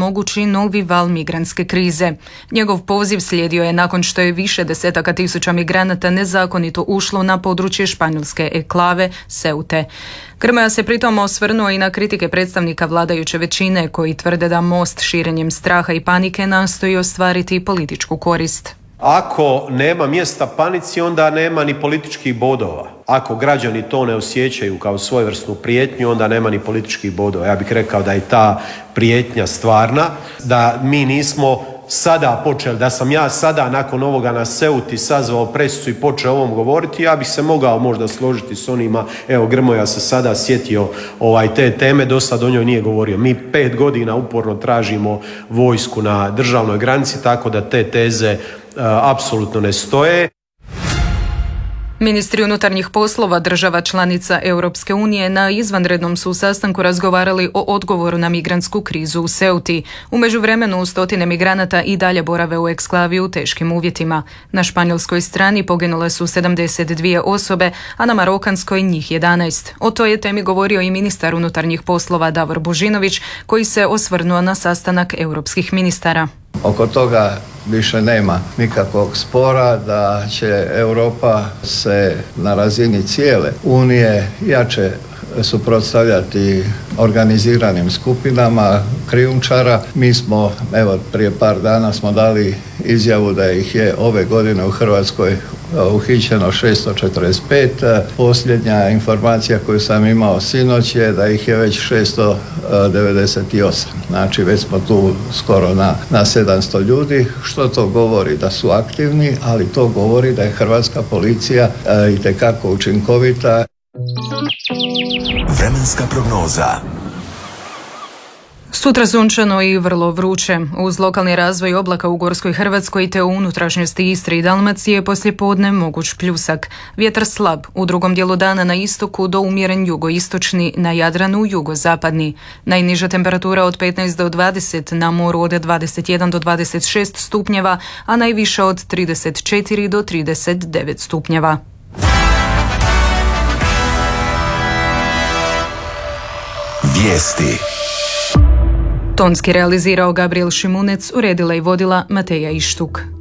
mogući novi val migrantske krize. Njegov poziv slijedio je nakon što je više desetaka tisuća migranata nezakonito ušlo na područje španjolske enklave Ceute. Grmoja se pritom osvrnuo i na kritike predstavnika vladajuće većine koji tvrde da Most širenjem straha i panike nastoji ostvariti političku korist. Ako nema mjesta panici, onda nema ni političkih bodova. Ako građani to ne osjećaju kao svojevrsnu prijetnju, onda nema ni političkih bodova. Ja bih rekao da je ta prijetnja stvarna, da mi nismo sada počeli, da sam ja sada nakon ovoga na Ceuti sazvao presicu i počeo o ovom govoriti, ja bih se mogao možda složiti s onima, evo Grmoja se sada sjetio te teme, do sad o njoj nije govorio. Mi 5 godina uporno tražimo vojsku na državnoj granici, tako da te teze apsolutno ne stoje. Ministri unutarnjih poslova država članica Europske unije na izvanrednom su sastanku razgovarali o odgovoru na migrantsku krizu u Ceuti. U međuvremenu stotine migranata i dalje borave u eksklavi u teškim uvjetima. Na španjolskoj strani poginule su 72 osobe, a na marokanskoj njih 11. O toj je temi govorio i ministar unutarnjih poslova Davor Božinović, koji se osvrnuo na sastanak europskih ministara. Oko toga više nema nikakvog spora da će Europa se na razini cijele Unije jače suprotstavljati organiziranim skupinama krijumčara. Mi smo, prije par dana smo dali izjavu da ih je ove godine u Hrvatskoj uhićeno 645. Posljednja informacija koju sam imao sinoć je da ih je već 698. Znači već smo tu skoro na 700 ljudi. Što to govori? Da su aktivni, ali to govori da je hrvatska policija itekako učinkovita. Vremenska prognoza. Sutra sunčano i vrlo vruće. Uz lokalni razvoj oblaka u Gorskoj Hrvatskoj te u unutrašnjosti Istre i Dalmacije poslijepodne moguć pljusak. Vjetar slab, u drugom dijelu dana na istoku do umjeren jugoistočni, na Jadranu jugozapadni. Najniža temperatura od 15 do 20, na moru od 21 do 26 stupnjeva, a najviša od 34 do 39 stupnjeva. Vijesti. Tonski realizirao Gabriel Šimunec, uredila i vodila Mateja Ištuk.